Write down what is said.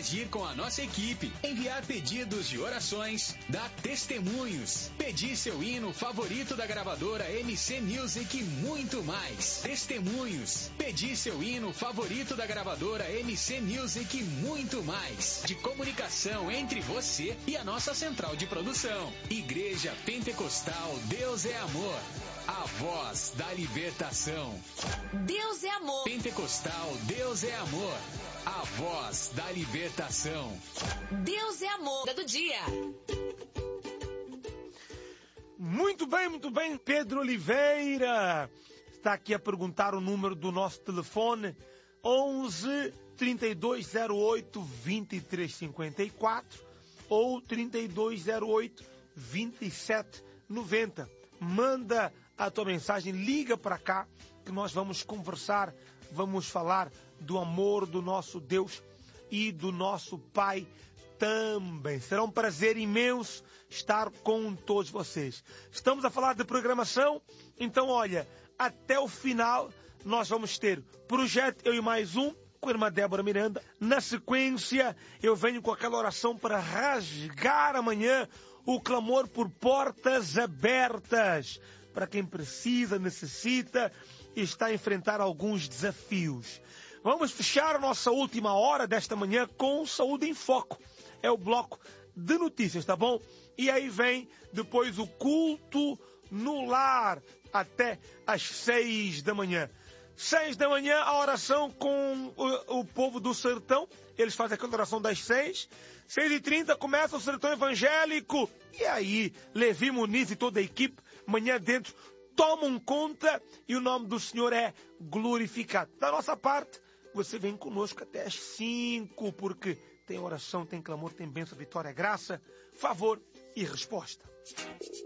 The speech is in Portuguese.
interagir com a nossa equipe, enviar pedidos de orações, dar testemunhos, pedir seu hino favorito da gravadora MC Music e muito mais. Testemunhos, pedir seu hino favorito da gravadora MC Music e muito mais. De comunicação entre você e a nossa central de produção. Igreja Pentecostal Deus é Amor. A voz da libertação. Deus é amor. Pentecostal Deus é Amor. A voz da libertação. Deus é amor. Do dia. Muito bem, Pedro Oliveira. Está aqui a perguntar o número do nosso telefone. 11 3208 2354 ou 3208 2790. Manda a tua mensagem, liga para cá que nós vamos conversar, vamos falar do amor do nosso Deus e do nosso Pai também. Será um prazer imenso estar com todos vocês. Estamos a falar de programação, então olha, até o final nós vamos ter Projeto Eu e Mais Um, com a irmã Débora Miranda. Na sequência, eu venho com aquela oração para rasgar amanhã o clamor por portas abertas, para quem precisa, necessita e está a enfrentar alguns desafios. Vamos fechar a nossa última hora desta manhã com Saúde em Foco. É o bloco de notícias, tá bom? E aí vem depois o culto no lar até às 6 da manhã. 6 da manhã, a oração com o povo do sertão. Eles fazem aquela oração das 6. 6h30 começa o sertão evangélico. E aí, Levi Muniz e toda a equipe, manhã dentro, tomam conta e o nome do Senhor é glorificado. Da nossa parte, você vem conosco até às 5, porque tem oração, tem clamor, tem bênção, vitória, graça, favor e resposta.